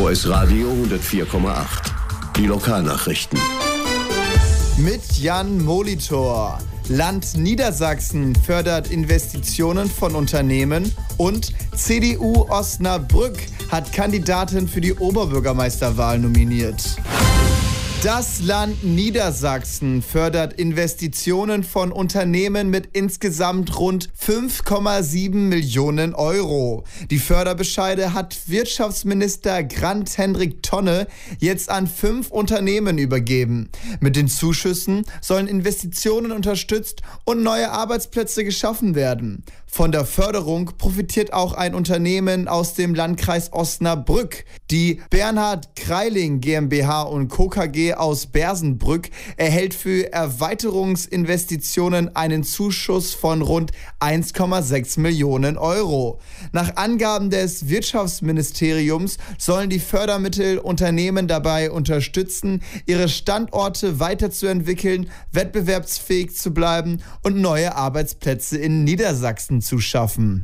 OS Radio 104,8. Die Lokalnachrichten. Mit Jan Molitor. Land Niedersachsen fördert Investitionen von Unternehmen und CDU Osnabrück hat Kandidatin für die Oberbürgermeisterwahl nominiert. Das Land Niedersachsen fördert Investitionen von Unternehmen mit insgesamt rund 5,7 Millionen Euro. Die Förderbescheide hat Wirtschaftsminister Grant-Hendrik Tonne jetzt an 5 Unternehmen übergeben. Mit den Zuschüssen sollen Investitionen unterstützt und neue Arbeitsplätze geschaffen werden. Von der Förderung profitiert auch ein Unternehmen aus dem Landkreis Osnabrück. Die Bernhard Kreiling GmbH & Co. KG aus Bersenbrück erhält für Erweiterungsinvestitionen einen Zuschuss von rund 1,6 Millionen Euro. Nach Angaben des Wirtschaftsministeriums sollen die Fördermittel Unternehmen dabei unterstützen, ihre Standorte weiterzuentwickeln, wettbewerbsfähig zu bleiben und neue Arbeitsplätze in Niedersachsen zu schaffen.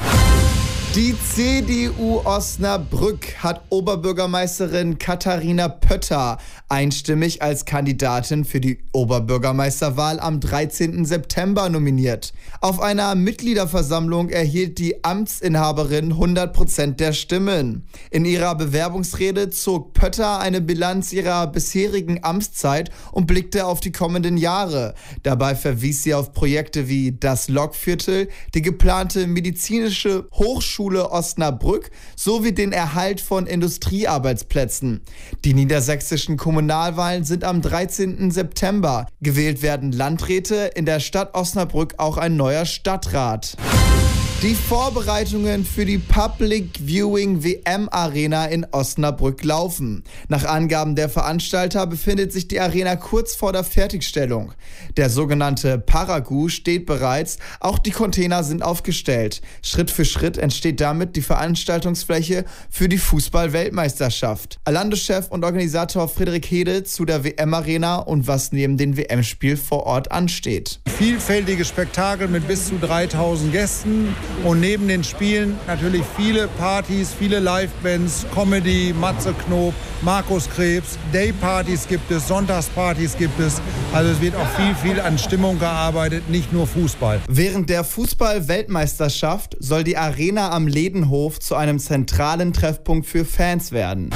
Die CDU Osnabrück hat Oberbürgermeisterin Katharina Pötter einstimmig als Kandidatin für die Oberbürgermeisterwahl am 13. September nominiert. Auf einer Mitgliederversammlung erhielt die Amtsinhaberin 100% der Stimmen. In ihrer Bewerbungsrede zog Pötter eine Bilanz ihrer bisherigen Amtszeit und blickte auf die kommenden Jahre. Dabei verwies sie auf Projekte wie das Lokviertel, die geplante medizinische Hochschule Osnabrück sowie den Erhalt von Industriearbeitsplätzen. Die niedersächsischen Kommunalwahlen sind am 13. September. Gewählt werden Landräte, in der Stadt Osnabrück auch ein neuer Stadtrat. Die Vorbereitungen für die Public Viewing WM Arena in Osnabrück laufen. Nach Angaben der Veranstalter befindet sich die Arena kurz vor der Fertigstellung. Der sogenannte Paragu steht bereits, auch die Container sind aufgestellt. Schritt für Schritt entsteht damit die Veranstaltungsfläche für die Fußball-Weltmeisterschaft. Landeschef und Organisator Friedrich Hede zu der WM Arena und was neben dem WM-Spiel vor Ort ansteht. Vielfältige Spektakel mit bis zu 3000 Gästen. Und neben den Spielen natürlich viele Partys, viele Livebands, Comedy, Matze Knob, Markus Krebs, Daypartys gibt es, Sonntagspartys gibt es. Also es wird auch viel an Stimmung gearbeitet, nicht nur Fußball. Während der Fußball-Weltmeisterschaft soll die Arena am Ledenhof zu einem zentralen Treffpunkt für Fans werden.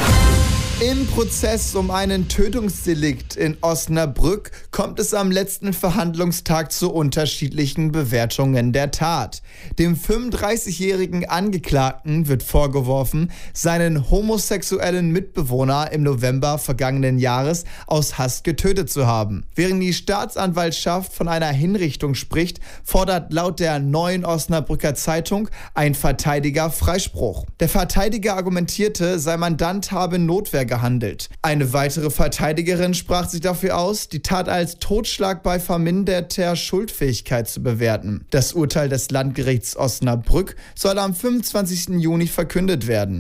Im Prozess um einen Tötungsdelikt in Osnabrück kommt es am letzten Verhandlungstag zu unterschiedlichen Bewertungen der Tat. Dem 35-jährigen Angeklagten wird vorgeworfen, seinen homosexuellen Mitbewohner im November vergangenen Jahres aus Hass getötet zu haben. Während die Staatsanwaltschaft von einer Hinrichtung spricht, fordert laut der Neuen Osnabrücker Zeitung ein Verteidiger Freispruch. Der Verteidiger argumentierte, sein Mandant habe Notwehr gehandelt. Eine weitere Verteidigerin sprach sich dafür aus, die Tat als Totschlag bei verminderter Schuldfähigkeit zu bewerten. Das Urteil des Landgerichts Osnabrück soll am 25. Juni verkündet werden.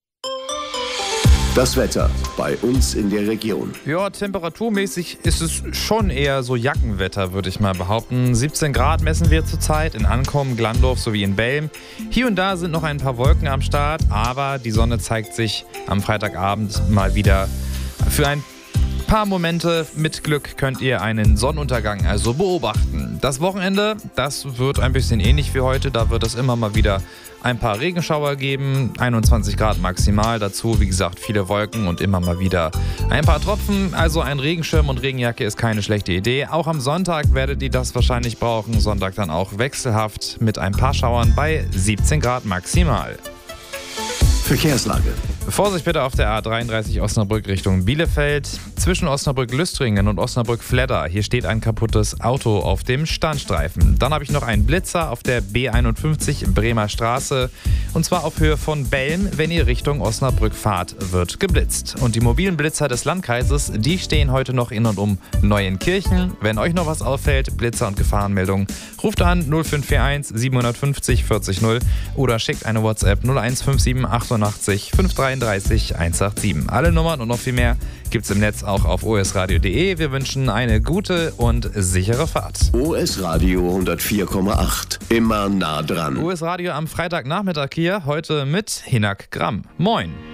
Das Wetter bei uns in der Region. Ja, temperaturmäßig ist es schon eher so Jackenwetter, würde ich mal behaupten. 17 Grad messen wir zurzeit in Ankommen, Glandorf sowie in Belm. Hier und da sind noch ein paar Wolken am Start, aber die Sonne zeigt sich am Freitagabend mal wieder. Für ein paar Momente mit Glück könnt ihr einen Sonnenuntergang also beobachten. Das Wochenende, das wird ein bisschen ähnlich wie heute. Da wird es immer mal wieder ein paar Regenschauer geben, 21 Grad maximal, dazu wie gesagt viele Wolken und immer mal wieder ein paar Tropfen, also ein Regenschirm und Regenjacke ist keine schlechte Idee. Auch am Sonntag werdet ihr das wahrscheinlich brauchen, Sonntag dann auch wechselhaft mit ein paar Schauern bei 17 Grad maximal. Verkehrslage. Vorsicht bitte auf der A33 Osnabrück Richtung Bielefeld. Zwischen Osnabrück-Lüstringen und Osnabrück-Fledder. Hier steht ein kaputtes Auto auf dem Standstreifen. Dann habe ich noch einen Blitzer auf der B51 Bremer Straße. Und zwar auf Höhe von Belm. Wenn ihr Richtung Osnabrück fahrt, wird geblitzt. Und die mobilen Blitzer des Landkreises, die stehen heute noch in und um Neuenkirchen. Wenn euch noch was auffällt, Blitzer und Gefahrenmeldungen, ruft an 0541 750 40 0 oder schickt eine WhatsApp 0157 88 533 187. Alle Nummern und noch viel mehr gibt's im Netz auch auf osradio.de. Wir wünschen eine gute und sichere Fahrt. OS Radio 104,8. Immer nah dran. OS Radio am Freitagnachmittag hier, heute mit Hinak Gramm. Moin.